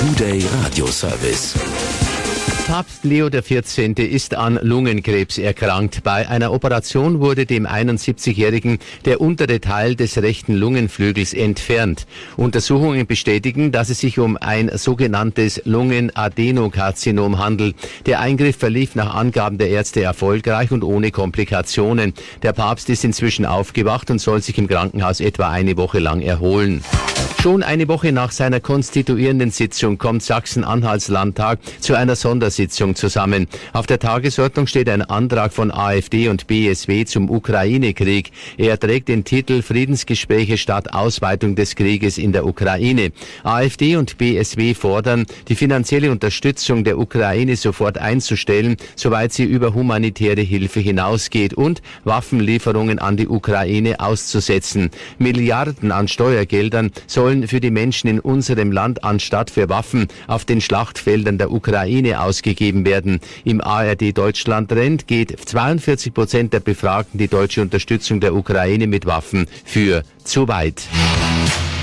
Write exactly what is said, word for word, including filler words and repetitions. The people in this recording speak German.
Today Radio Service. Papst Leo der vierzehnte ist an Lungenkrebs erkrankt. Bei einer Operation wurde dem einundsiebzigjährigen der untere Teil des rechten Lungenflügels entfernt. Untersuchungen bestätigen, dass es sich um ein sogenanntes Lungenadenokarzinom handelt. Der Eingriff verlief nach Angaben der Ärzte erfolgreich und ohne Komplikationen. Der Papst ist inzwischen aufgewacht und soll sich im Krankenhaus etwa eine Woche lang erholen. Schon eine Woche nach seiner konstituierenden Sitzung kommt Sachsen-Anhalts Landtag zu einer Sondersitzung zusammen. Auf der Tagesordnung steht ein Antrag von AfD und B S W zum Ukraine-Krieg. Er trägt den Titel Friedensgespräche statt Ausweitung des Krieges in der Ukraine. AfD und B S W fordern, die finanzielle Unterstützung der Ukraine sofort einzustellen, soweit sie über humanitäre Hilfe hinausgeht, und Waffenlieferungen an die Ukraine auszusetzen. Milliarden an Steuergeldern sollen für die Menschen in unserem Land anstatt für Waffen auf den Schlachtfeldern der Ukraine ausgegeben werden. Im A R D Deutschland Trend geht zweiundvierzig Prozent der Befragten die deutsche Unterstützung der Ukraine mit Waffen für zu weit.